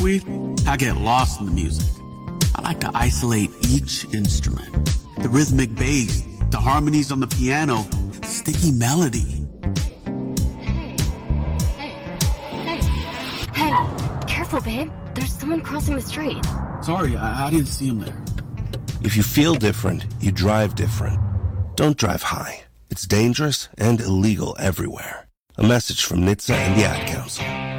I get lost in the music. I like to isolate each instrument. The rhythmic bass, the harmonies on the piano, the sticky melody. Hey, careful, babe. There's someone crossing the street. Sorry, I didn't see him there. If you feel different, you drive different. Don't drive high. It's dangerous and illegal everywhere. A message from NHTSA and the Ad Council.